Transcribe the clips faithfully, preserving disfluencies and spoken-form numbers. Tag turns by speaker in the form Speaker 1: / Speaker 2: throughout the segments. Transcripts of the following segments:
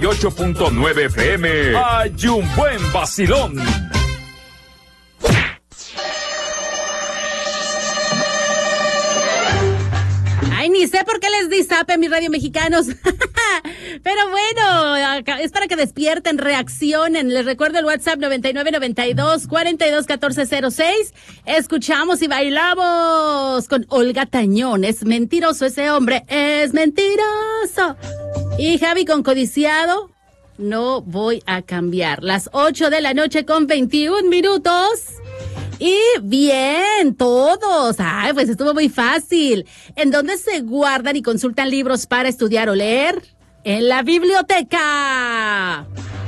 Speaker 1: ocho punto nueve F M. Hay un buen vacilón.
Speaker 2: Ay, ni sé por qué les di zape, mis radio mexicanos. Pero bueno, es para que despierten, reaccionen. Les recuerdo el WhatsApp noventa y nueve noventa y dos cuarenta y dos catorce cero seis. Escuchamos y bailamos con Olga Tañón. Es mentiroso ese hombre, es mentiroso. Y Javi con Codiciado, no voy a cambiar. Las ocho de la noche con veintiún minutos. Y bien, todos. Ay, pues estuvo muy fácil. ¿En dónde se guardan y consultan libros para estudiar o leer? En la biblioteca.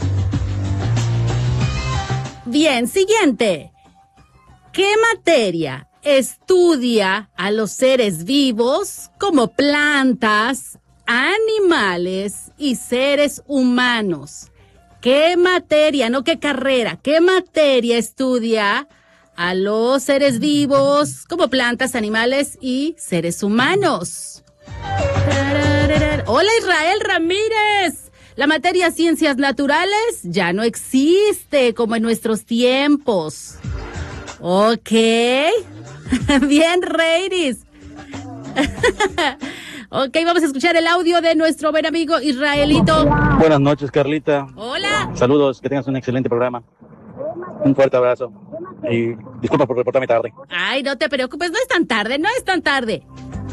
Speaker 2: Bien, siguiente. ¿Qué materia estudia a los seres vivos como plantas, animales y seres humanos? ¿Qué materia, no qué carrera, qué materia estudia a los seres vivos como plantas, animales y seres humanos? Hola, Israel Ramírez. La materia ciencias naturales ya no existe como en nuestros tiempos. Ok. Bien, Reiris. Ok, vamos a escuchar el audio de nuestro buen amigo Israelito.
Speaker 3: Buenas noches, Carlita.
Speaker 2: Hola.
Speaker 3: Saludos, que tengas un excelente programa. Un fuerte abrazo. Y disculpa por reportarme tarde.
Speaker 2: Ay, no te preocupes, no es tan tarde, no es tan tarde.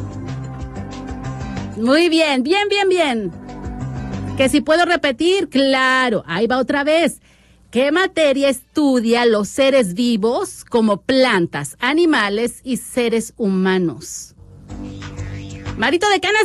Speaker 2: Muy bien, bien, bien, bien. Que si puedo repetir, claro, ahí va otra vez. ¿Qué materia estudia los seres vivos como plantas, animales y seres humanos? Marito de Canas